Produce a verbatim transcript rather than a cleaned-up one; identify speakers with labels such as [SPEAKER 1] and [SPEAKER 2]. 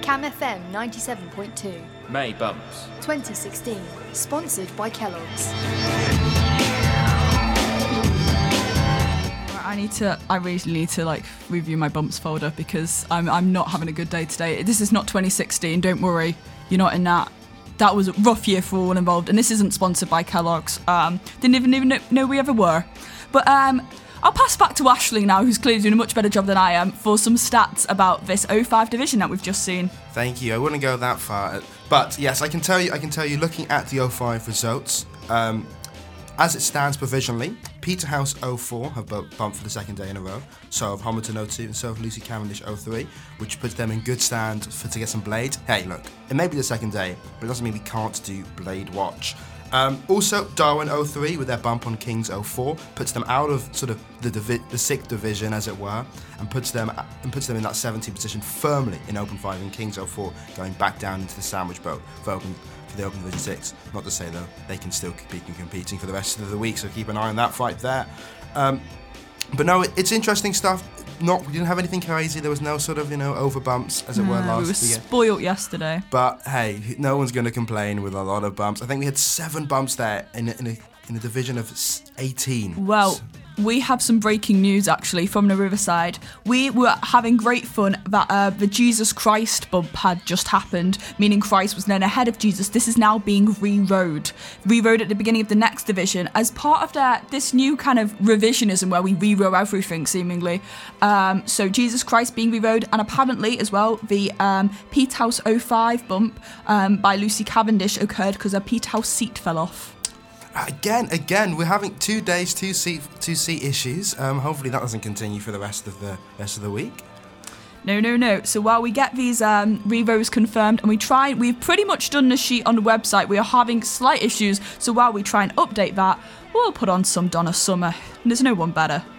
[SPEAKER 1] Cam F M ninety-seven point two.
[SPEAKER 2] May Bumps.
[SPEAKER 1] twenty sixteen. Sponsored by Kellogg's.
[SPEAKER 3] I need to, I really need to like review my bumps folder because I'm I'm not having a good day today. This is not twenty sixteen, don't worry. You're not in that. That was a rough year for all involved, and this isn't sponsored by Kellogg's. Um, didn't even, even know, know we ever were. But um, I'll pass back to Ashley now, who's clearly doing a much better job than I am, for some stats about this oh five division that we've just seen.
[SPEAKER 4] Thank you. I wouldn't go that far, but yes, I can tell you. I can tell you. Looking at the oh five results, um, as it stands provisionally, Peterhouse oh four have both bumped for the second day in a row. So have Homerton oh two and so have Lucy Cavendish oh three, which puts them in good stand for to get some Blade. Hey, look, it may be the second day, but it doesn't mean we can't do Blade Watch. Um, also, Darwin oh three with their bump on Kings oh four puts them out of sort of the divi- the sixth division, as it were, and puts them and puts them in that seventeenth position firmly in Open five, and Kings oh four going back down into the sandwich boat for Open for the Open Division six. Not to say though they can still be competing for the rest of the week, so keep an eye on that fight there. Um, but no, it, it's interesting stuff. Not we didn't have anything crazy. There was no sort of you know over bumps as it were
[SPEAKER 3] Uh,
[SPEAKER 4] last
[SPEAKER 3] we were
[SPEAKER 4] year.
[SPEAKER 3] spoilt yesterday.
[SPEAKER 4] But hey, no one's going to complain with a lot of bumps. I think we had seven bumps there in a, in a, in a division of eighteen.
[SPEAKER 3] Well, we have some breaking news actually from the Riverside. We were having great fun that uh, the Jesus Christ bump had just happened, meaning Christ was then ahead of Jesus. This is now being re-rode. Re-rode at the beginning of the next division as part of their, this new kind of revisionism where we re-row everything seemingly. Um, so Jesus Christ being re-rode, and apparently as well the um, Peterhouse oh five bump um, by Lucy Cavendish occurred because her Peterhouse seat fell off.
[SPEAKER 4] Again, again, we're having two days, two seat, two seat issues. Um, hopefully that doesn't continue for the rest of the rest of the week.
[SPEAKER 3] No, no, no. So while we get these um, re-rows confirmed and we try, we've pretty much done the sheet on the website. We are having slight issues. So while we try and update that, we'll put on some Donna Summer. There's no one better.